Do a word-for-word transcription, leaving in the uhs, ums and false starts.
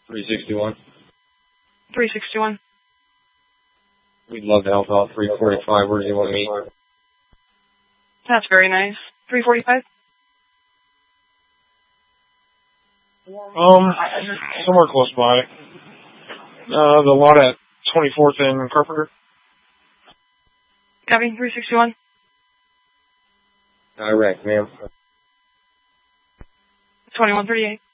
three sixty-one. three sixty-one. We'd love to help out. three forty-five, where do you want to meet? That's very nice. three forty-five? Um, somewhere close by. Uh, the lot at twenty-fourth and Carpenter. Copy, three sixty-one. Direct, ma'am. twenty-one thirty-eight.